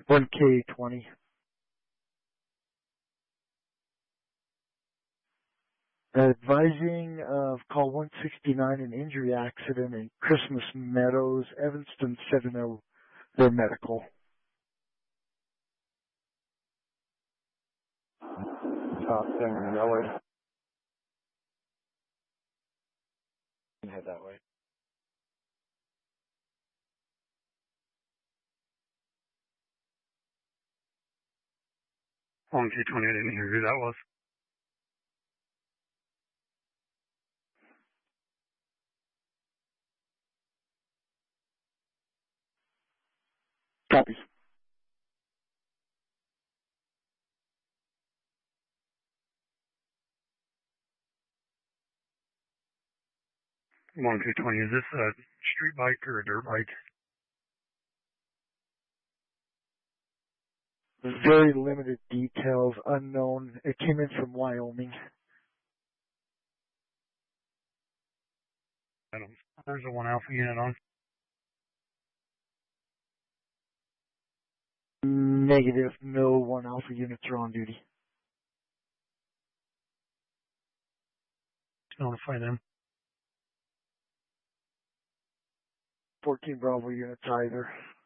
1K20. Advising of call 169, an injury accident in Christmas Meadows. Evanston said in their medical. Top 10 that way. Head that way. 1K20, I didn't hear who that was. Copies. 1K20, is this a street bike or a dirt bike? Very limited details, unknown. It came in from Wyoming. There's a 1 Alpha unit on. Negative. No 1 Alpha units are on duty. Notify them. 14 Bravo units either.